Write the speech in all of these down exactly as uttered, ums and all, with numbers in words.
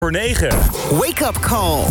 Voor negen. Wake-up call.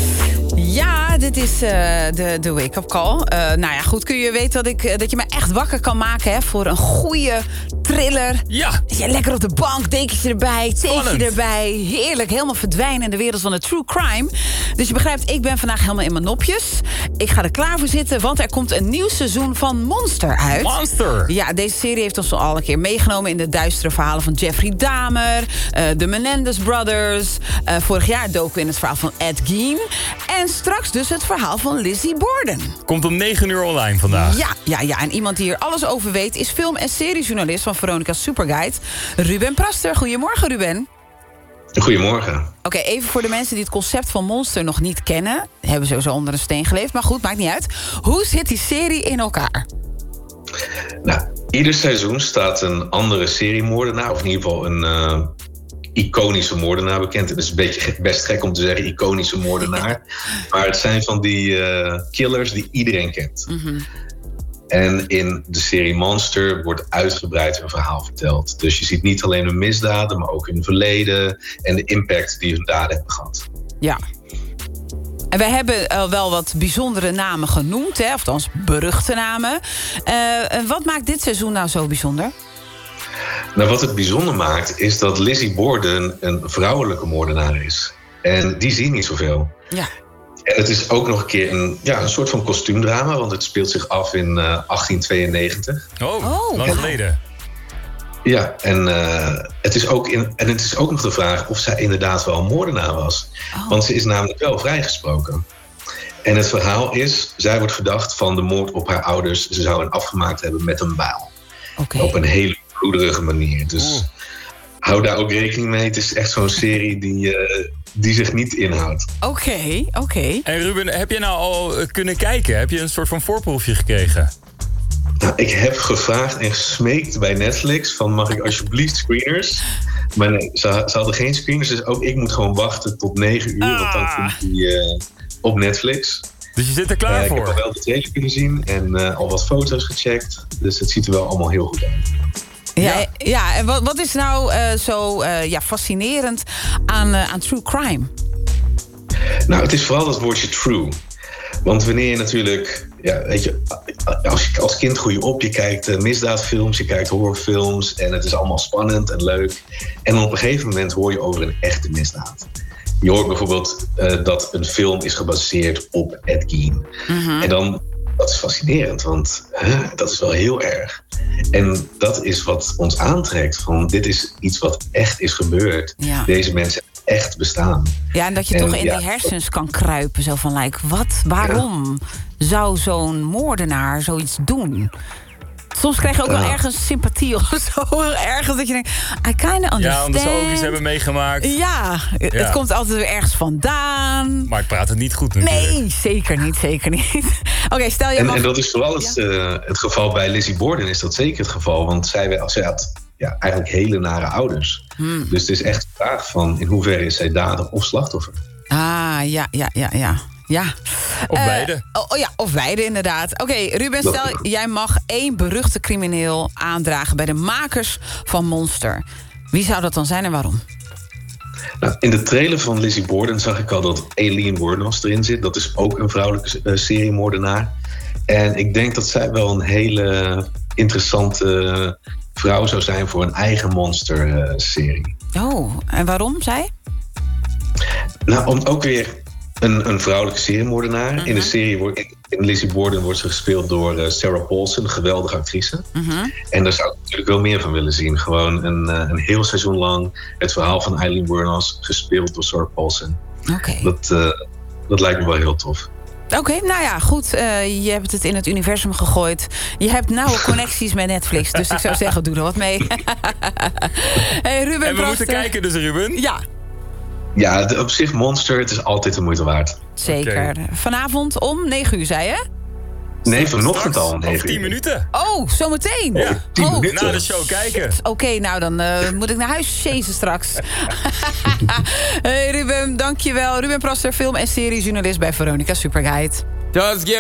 Ja, dit is uh, de, de wake-up call. Uh, nou ja, goed, kun je weten dat, ik, dat je me echt wakker kan maken... Hè, voor een goede thriller. Ja. Ja, lekker op de bank, dekentje erbij, theetje erbij. Heerlijk, helemaal verdwijnen in de wereld van de true crime. Dus je begrijpt, ik ben vandaag helemaal in mijn nopjes. Ik ga er klaar voor zitten, want er komt een nieuw seizoen van Monster uit. Monster! Ja, deze serie heeft ons al een keer meegenomen... in de duistere verhalen van Jeffrey Dahmer... Uh, de Menendez Brothers. Uh, vorig jaar doken we in het verhaal van Ed Gein. En straks dus het verhaal van Lizzie Borden. Komt om negen uur online vandaag. Ja, ja, ja, en iemand die hier alles over weet... is film- en seriejournalist van Veronica's Superguide, Ruben Praster. Goedemorgen, Ruben. Goedemorgen. Oké, okay, even voor de mensen die het concept van Monster nog niet kennen... hebben sowieso onder een steen geleefd, maar goed, maakt niet uit. Hoe zit die serie in elkaar? Nou, ieder seizoen staat een andere seriemoordenaar... of in ieder geval een uh, iconische moordenaar bekend. Het is een beetje best gek om te zeggen iconische moordenaar. Maar het zijn van die uh, killers die iedereen kent. Mm-hmm. En in de serie Monster wordt uitgebreid een verhaal verteld. Dus je ziet niet alleen hun misdaden, maar ook hun verleden... en de impact die hun daden hebben gehad. Ja. En wij hebben uh, wel wat bijzondere namen genoemd, hè? Of althans beruchte namen. Uh, wat maakt dit seizoen nou zo bijzonder? Nou, wat het bijzonder maakt, is dat Lizzie Borden een vrouwelijke moordenaar is. En die zie je niet zoveel. Ja. En het is ook nog een keer een, ja, een soort van kostuumdrama... want het speelt zich af in uh, achttien tweeënnegentig. Oh, oh lang geleden. Ja, en, uh, het is ook in, en het is ook nog de vraag of zij inderdaad wel een moordenaar was. Oh. Want ze is namelijk wel vrijgesproken. En het verhaal is, zij wordt verdacht van de moord op haar ouders. Ze zou hen afgemaakt hebben met een bijl. Okay. Op een hele bloederige manier. Dus oh. hou daar ook rekening mee. Het is echt zo'n serie die... Uh, die zich niet inhoudt. Oké, okay, oké. Okay. En Ruben, heb je nou al kunnen kijken? Heb je een soort van voorproefje gekregen? Nou, ik heb gevraagd en gesmeekt bij Netflix... van mag ik alsjeblieft screeners? Maar nee, ze, ze hadden geen screeners... dus ook ik moet gewoon wachten tot negen uur... Ah. want dan komt die uh, op Netflix. Dus je zit er klaar uh, voor? Ik heb al wel de trailer kunnen zien... en uh, al wat foto's gecheckt. Dus het ziet er wel allemaal heel goed uit. Ja, ja. ja, en wat, wat is nou uh, zo uh, ja, fascinerend aan, uh, aan true crime? Nou, het is vooral dat woordje true. Want wanneer je natuurlijk... Ja, weet je, als, je, als kind groei je op, je kijkt uh, misdaadfilms, je kijkt horrorfilms... en het is allemaal spannend en leuk. En op een gegeven moment hoor je over een echte misdaad. Je hoort bijvoorbeeld uh, dat een film is gebaseerd op Ed Gein. Mm-hmm. En dan... Dat is fascinerend, want huh, dat is wel heel erg. En dat is wat ons aantrekt. Van dit is iets wat echt is gebeurd. Ja. Deze mensen echt bestaan. Ja, en dat je en, toch in ja, die hersens kan kruipen. Zo van, like, wat, waarom ja. zou zo'n moordenaar zoiets doen? Soms krijg je ook uh. wel ergens sympathie of zo. Ergens dat je denkt, I kind of understand. Ja, omdat ze ook iets hebben meegemaakt. Ja, ja, het komt altijd weer ergens vandaan. Maar ik praat het niet goed natuurlijk. Nee, zeker niet, zeker niet. Oké, okay, stel je en, mag... en dat is vooral het, ja. uh, het geval bij Lizzie Borden is dat zeker het geval. Want zij, zij had ja, eigenlijk hele nare ouders. Hmm. Dus het is echt de vraag van in hoeverre is zij dader of slachtoffer. Ah, ja, ja, ja, ja. Ja. Of uh, beide. Oh ja, of beide inderdaad. Oké, okay, Ruben, stel jij mag één beruchte crimineel aandragen... bij de makers van Monster. Wie zou dat dan zijn en waarom? Nou, in de trailer van Lizzie Borden zag ik al dat Aileen Wuornos erin zit. Dat is ook een vrouwelijke uh, seriemoordenaar. En ik denk dat zij wel een hele interessante vrouw zou zijn... voor een eigen Monster-serie. Uh, oh, en waarom, zij? Nou, om ook weer... Een, een vrouwelijke seriemoordenaar. Uh-huh. In de serie wordt in, in Lizzie Borden wordt ze gespeeld door uh, Sarah Paulson, een geweldige actrice. Uh-huh. En daar zou ik natuurlijk wel meer van willen zien. Gewoon een, uh, een heel seizoen lang het verhaal van Aileen Wuornos gespeeld door Sarah Paulson. Okay. Dat, uh, dat lijkt me wel heel tof. Oké, okay, nou ja, goed. Uh, je hebt het in het universum gegooid. Je hebt nauwe connecties met Netflix. Dus ik zou zeggen, doe er wat mee. Hey, Ruben en we Praster. moeten kijken dus, Ruben. Ja. Ja, de, op zich Monster, het is altijd de moeite waard. Zeker. Okay. Vanavond om negen uur, zei je? Nee, vanochtend al om negen uur. tien minuten. Oh, zometeen? Ja, tien oh. minuten. Na de show kijken. Oké, okay, nou dan uh, moet ik naar huis chasen straks. Hey Ruben, dankjewel. Ruben Praster, film- en seriejournalist bij Veronica Superguide. Just give